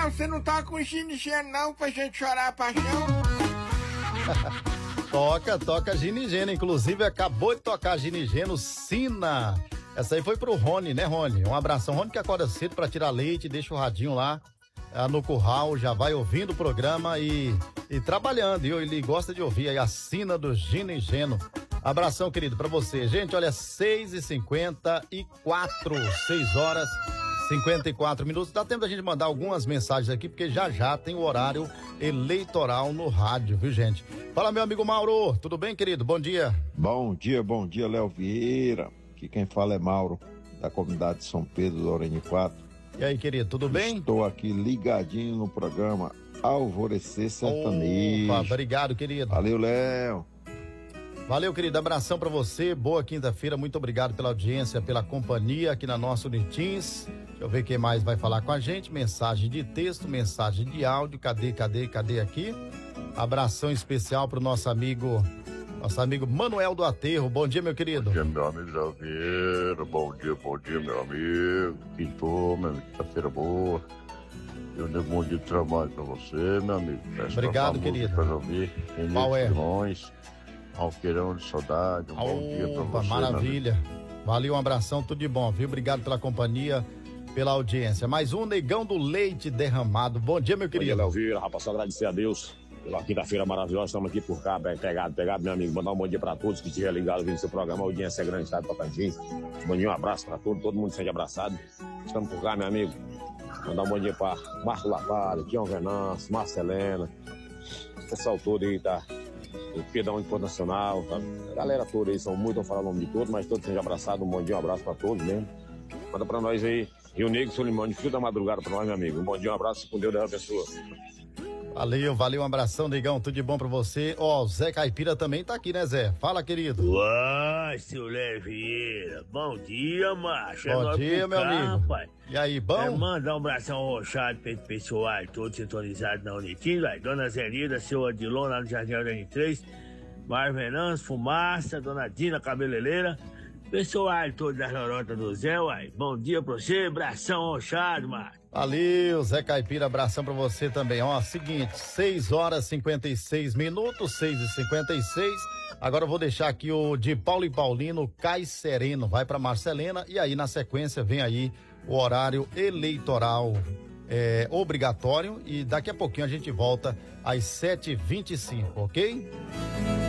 Léo, você não toca um ginigeno não pra gente chorar a paixão? Toca ginigeno, inclusive acabou de tocar ginigeno Sina. Essa aí foi pro Rony, né, Rony? Um abração, Rony, que acorda cedo pra tirar leite, deixa o radinho lá no curral, já vai ouvindo o programa e trabalhando, e ele gosta de ouvir aí a Sina do ginigeno. Abração, querido, pra você. Gente, olha, 6h54, 6h54. Dá tempo da gente mandar algumas mensagens aqui, porque já tem o horário eleitoral no rádio, viu, gente? Fala, meu amigo Mauro, tudo bem, querido? Bom dia. Bom dia, Léo Vieira. Aqui quem fala é Mauro, da comunidade de São Pedro do Oreni 4. E aí, querido, tudo bem? Estou aqui ligadinho no programa Alvorecer Sertanejo. Opa, obrigado, querido. Valeu, Léo. Valeu, querido, abração pra você, boa quinta-feira, muito obrigado pela audiência, pela companhia aqui na nossa Unitins. Deixa eu ver quem mais vai falar com a gente, mensagem de texto, mensagem de áudio, cadê aqui? Abração especial pro nosso amigo Manuel do Aterro, bom dia, meu querido. Bom dia, meu amigo Léo Vieira, bom dia, meu amigo, pintou, meu amigo, quinta-feira boa. Eu devo um bom dia de trabalho pra você, meu amigo. Obrigado, querido. Pra ouvir, Qual é? Alqueirão de saudade, bom dia pra você. Maravilha. Valeu, um abração, tudo de bom, viu? Obrigado pela companhia, pela audiência. Mais um Negão do Leite Derramado. Bom dia, meu querido. Bom dia, Léo Vieira, rapaz, só agradecer a Deus pela quinta-feira maravilhosa. Estamos aqui por cá, pegado, meu amigo. Mandar um bom dia pra todos que estiverem ligados no seu programa. A audiência é grande, tá? Tocantins. Bom dia, um abraço pra todos, todo mundo se sente abraçado. Estamos por cá, meu amigo. Mandar um bom dia pra Marco Latalho, Tião Venâncio, Marcelena, o pessoal todo aí, tá? O Pedrão Internacional, tá? A galera toda aí, são muito, vão falar o nome de todos, mas todos sejam abraçados. Um bom dia, um abraço pra todos mesmo. Manda pra nós aí, Rio Negro, Solimão, de fio da madrugada pra nós, meu amigo. Um bom dia, um abraço, com Deus, Deus abençoe. Valeu, um abração, Negão, tudo de bom pra você. Ó, o Zé Caipira também tá aqui, né, Zé? Fala, querido. Uai, seu Léo Vieira, bom dia, macho. Bom dia, meu amigo. Rapaz. E aí, bom? Mandar um abração rochado pra esse pessoal, todo sintonizado na Unitim, vai. Dona Zenida, seu Adilon, lá no Jardim Orani 3, Mar Venâncio, Fumaça, Dona Dina, cabeleireira, pessoal todo das Lorotas do Zé, uai. Bom dia pra você, abração rochado, macho. Valeu, Zé Caipira, abração pra você também. Ó, seguinte, 6h56, 6h56. Agora eu vou deixar aqui o de Paulo e Paulino, Cai Sereno, vai pra Marcelena, e aí na sequência vem aí o horário eleitoral obrigatório, e daqui a pouquinho a gente volta às 7h25, ok?